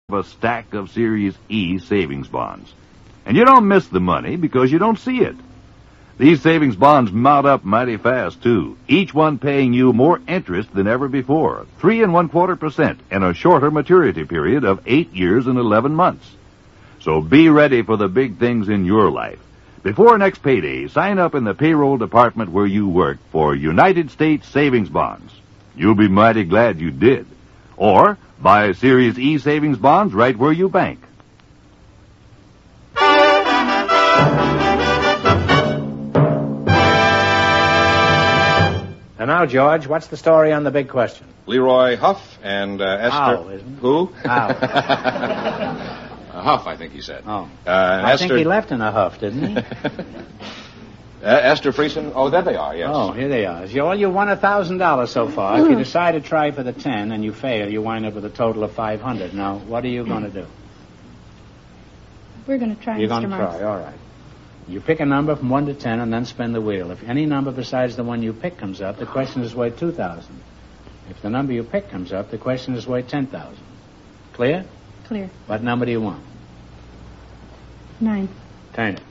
a stack of Series E savings bonds. And you don't miss the money because you don't see it. These savings bonds mount up mighty fast, too, each one paying you more interest than ever before, 3.25% in a shorter maturity period of 8 years and 11 months. So be ready for the big things in your life. Before next payday, sign up in the payroll department where you work for United States savings bonds. You'll be mighty glad you did. Or buy Series E savings bonds right where you bank. And now, George, what's the story on the big question? Leroy Huff and Esther... Howe, isn't it? Who? Howe. Huff, I think he said. Oh. I think he left in a huff, didn't he? Esther Friesen. Oh, there they are, yes. Oh, here they are. You won $1,000 so far. If you decide to try for the 10 and you fail, you wind up with a total of 500. Now, what are you going to do? We're going to try, You're Mr. going to Marks. try, all right. You pick a number from 1 to 10 and then spin the wheel. If any number besides the one you pick comes up, the question is worth $2,000. If the number you pick comes up, the question is worth $10,000. Clear? Clear. What number do you want? 9. Turn it.